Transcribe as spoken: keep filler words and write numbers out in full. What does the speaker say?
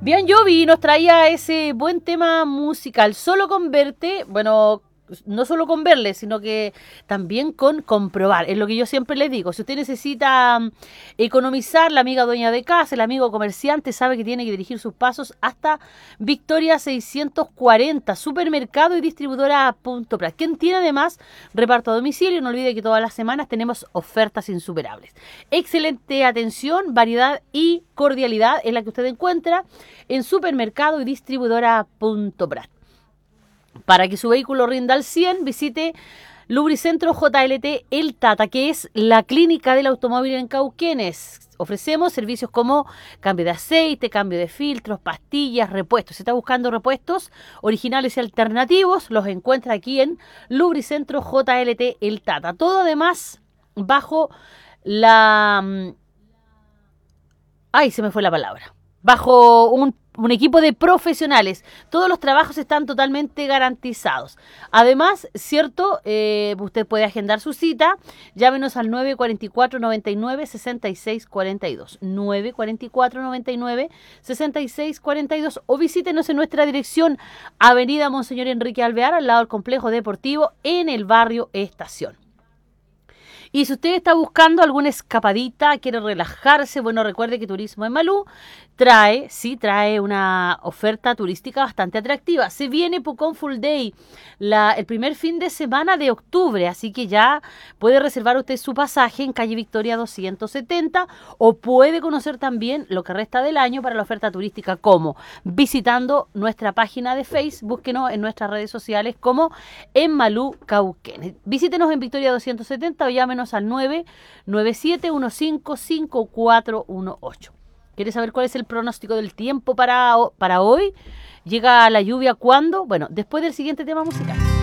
Bien, Yovi nos traía ese buen tema musical, solo con verte, bueno, no solo con verle, sino que también con comprobar. Es lo que yo siempre les digo. Si usted necesita um, economizar, la amiga dueña de casa, el amigo comerciante sabe que tiene que dirigir sus pasos hasta Victoria seiscientos cuarenta, supermercado y distribuidora Punto Prat. Quien tiene además reparto a domicilio. No olvide que todas las semanas tenemos ofertas insuperables. Excelente atención, variedad y cordialidad es la que usted encuentra en supermercado y distribuidora Punto Prat. Para que su vehículo rinda al cien, visite Lubricentro J L T El Tata, que es la clínica del automóvil en Cauquenes. Ofrecemos servicios como cambio de aceite, cambio de filtros, pastillas, repuestos. Si está buscando repuestos originales y alternativos, los encuentra aquí en Lubricentro J L T El Tata. Todo además bajo la... Ay, se me fue la palabra. Bajo un, un equipo de profesionales. Todos los trabajos están totalmente garantizados. Además, cierto, eh, usted puede agendar su cita. Llámenos al nueve cuatro cuatro, noventa y nueve, sesenta y seis cuarenta y dos. nueve cuatro cuatro, noventa y nueve, sesenta y seis cuarenta y dos. O visítenos en nuestra dirección, Avenida Monseñor Enrique Alvear, al lado del Complejo Deportivo, en el barrio Estación. Y si usted está buscando alguna escapadita, quiere relajarse, bueno, recuerde que Turismo en Malú trae, sí, trae una oferta turística bastante atractiva. Se viene Pucón Full Day, la, el primer fin de semana de octubre, así que ya puede reservar usted su pasaje en calle Victoria doscientos setenta o puede conocer también lo que resta del año para la oferta turística, como visitando nuestra página de Facebook, búsquenos en nuestras redes sociales como En Malú Cauquenes. Visítenos en Victoria doscientos setenta o llámenos al nueve nueve siete uno cinco cinco cuatro uno ocho. ¿Quieres saber cuál es el pronóstico del tiempo para, para hoy? ¿Llega la lluvia cuándo? Bueno, después del siguiente tema musical.